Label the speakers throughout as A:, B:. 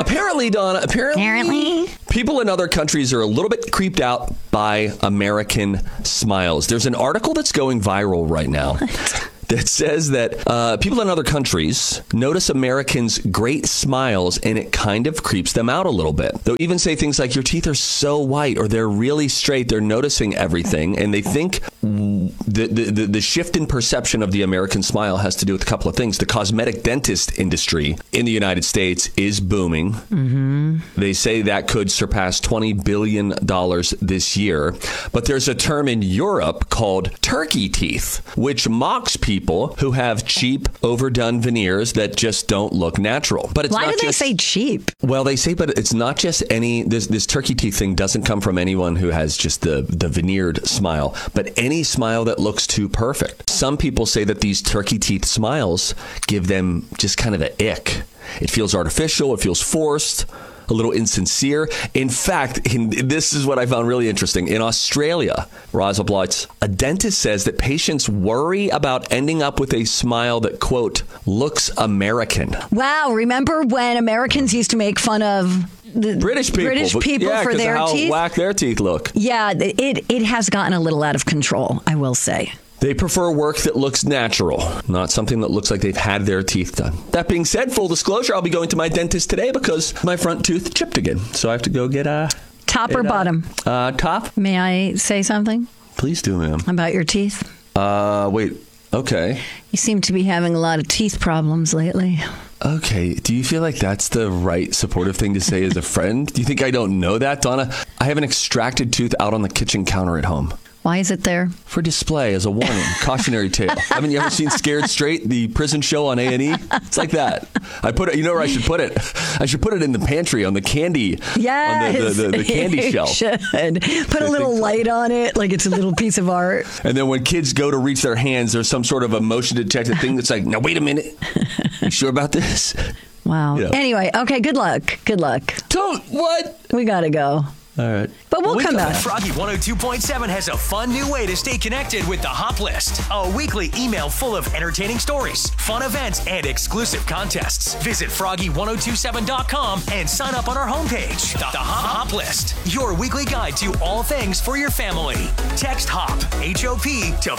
A: Apparently, Donna, apparently, people in other countries are a little bit creeped out by American smiles. There's an article that's going viral right now. That says that people in other countries notice Americans' great smiles and it kind of creeps them out a little bit. They'll even say things like, your teeth are so white or they're really straight. They're noticing everything. And they think the shift in perception of the American smile has to do with a couple of things. The cosmetic dentist industry in the United States is booming. Mm-hmm. They say that could surpass $20 billion this year. But there's a term in Europe called turkey teeth, which mocks people who have cheap, overdone veneers that just don't look natural. But it's
B: Why
A: not
B: do they
A: just,
B: say cheap?
A: Well, they say, but it's not just any, this turkey teeth thing doesn't come from anyone who has just the veneered smile, but any smile that looks too perfect. Some people say that these turkey teeth smiles give them just kind of an ick. It feels artificial. It feels forced. A little insincere. In fact, this is what I found really interesting. In Australia, Rosenblatt, a dentist says that patients worry about ending up with a smile that, quote, looks American.
B: Wow. Remember when Americans used to make fun of the
A: British people
B: yeah, for their
A: how
B: teeth?
A: Whack their teeth look.
B: Yeah, it has gotten a little out of control, I will say.
A: They prefer work that looks natural, not something that looks like they've had their teeth done. That being said, full disclosure, I'll be going to my dentist today because my front tooth chipped again. So I have to go get
B: top or bottom?
A: Top.
B: May I say something?
A: Please do, ma'am.
B: About your teeth?
A: Wait. Okay.
B: You seem to be having a lot of teeth problems lately.
A: Okay. Do you feel like that's the right supportive thing to say as a friend? Do you think I don't know that, Donna? I have an extracted tooth out on the kitchen counter at home.
B: Why is it there?
A: For display as a warning, cautionary tale. Haven't you ever seen Scared Straight, the prison show on A&E? It's like that. I put it. You know where I should put it? I should put it in the pantry on the candy.
B: Yes,
A: on the candy shelf.
B: Should put a little light on it, like it's a little piece of art.
A: And then when kids go to reach their hands, there's some sort of a motion detector thing that's like, now wait a minute. You sure about this?
B: Wow.
A: Yeah.
B: Anyway, okay. Good luck. Good luck.
A: Don't what?
B: We gotta go.
A: All right.
B: But we'll come back.
C: Froggy 102.7 has a fun new way to stay connected with the Hop List. A weekly email full of entertaining stories, fun events, and exclusive contests. Visit froggy1027.com and sign up on our homepage. The Hop List, your weekly guide to all things for your family. Text HOP, H-O-P, to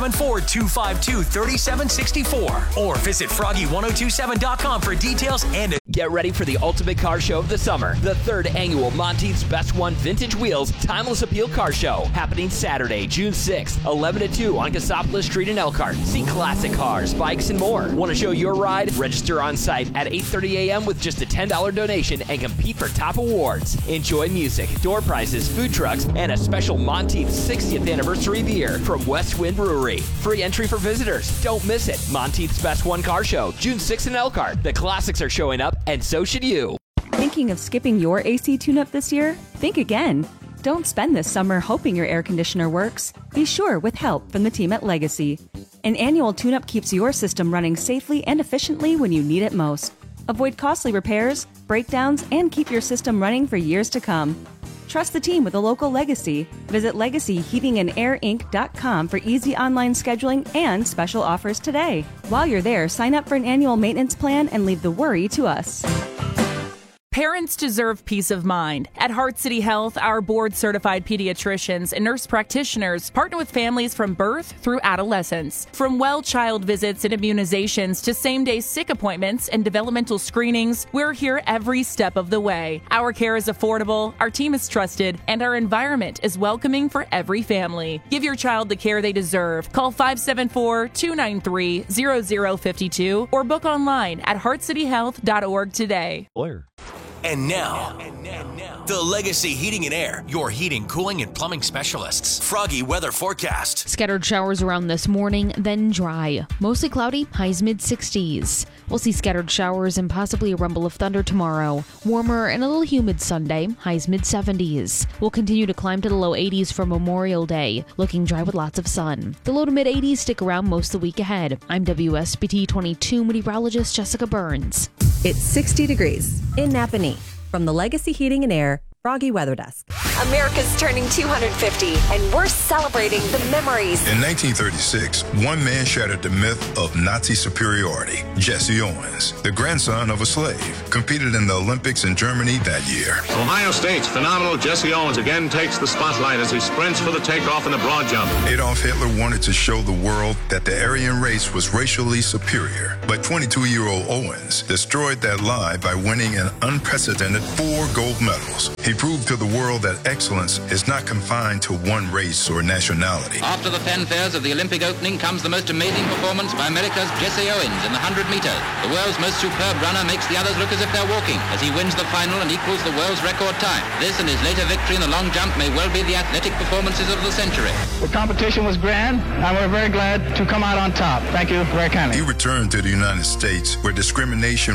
C: 574-252-3764. Or visit froggy1027.com for details and
D: get ready for the ultimate car show of the summer. The third annual Monteith's Best One Vintage Wheels Timeless Appeal Car Show, happening Saturday, June 6th, 11 to 2 on Cassopolis Street in Elkhart. See classic cars, bikes, and more. Want to show your ride? Register on site at 8:30 a.m. with just a $10 donation and compete for top awards. Enjoy music, door prizes, food trucks, and a special Monteith's 60th anniversary beer from West Wind Brewery. Free entry for visitors. Don't miss it. Monteith's Best One Car Show, June 6th in Elkhart. The classics are showing up, and so should you.
E: Thinking of skipping your AC tune-up this year? Think again. Don't spend this summer hoping your air conditioner works. Be sure with help from the team at Legacy. An annual tune-up keeps your system running safely and efficiently when you need it most. Avoid costly repairs, breakdowns, and keep your system running for years to come. Trust the team with a local Legacy. Visit LegacyHeatingandAirInc.com for easy online scheduling and special offers today. While you're there, sign up for an annual maintenance plan and leave the worry to us.
F: Parents deserve peace of mind. At Heart City Health, our board-certified pediatricians and nurse practitioners partner with families from birth through adolescence. From well child visits and immunizations to same-day sick appointments and developmental screenings, we're here every step of the way. Our care is affordable, our team is trusted, and our environment is welcoming for every family. Give your child the care they deserve. Call 574-293-0052 or book online at heartcityhealth.org today.
C: And now, the Legacy Heating and Air, your heating, cooling, and plumbing specialists. Froggy weather forecast.
G: Scattered showers around this morning, then dry. Mostly cloudy, highs mid-60s. We'll see scattered showers and possibly a rumble of thunder tomorrow. Warmer and a little humid Sunday, highs mid-70s. We'll continue to climb to the low 80s for Memorial Day, looking dry with lots of sun. The low to mid-80s stick around most of the week ahead. I'm WSBT 22 meteorologist Jessica Burns.
H: It's 60 degrees in Napanee. From the Legacy Heating and Air Froggy Weather Desk. America's turning 250, and we're celebrating the memories.
I: In 1936, one man shattered the myth of Nazi superiority. Jesse Owens, the grandson of a slave, competed in the Olympics in Germany that year.
J: Ohio State's phenomenal Jesse Owens again takes the spotlight as he sprints for the takeoff in the broad jump.
I: Adolf Hitler wanted to show the world that the Aryan race was racially superior, but 22-year-old Owens destroyed that lie by winning an unprecedented 4 gold medals. He proved to the world that excellence is not confined to one race or nationality.
K: After the fanfares of the Olympic opening comes the most amazing performance by America's Jesse Owens in the 100 meters. The world's most superb runner makes the others look as if they're walking as he wins the final and equals the world's record time. This and his later victory in the long jump may well be the athletic performances of the century.
L: The competition was grand, and we're very glad to come out on top. Thank you very kindly.
I: He returned to the United States, where discrimination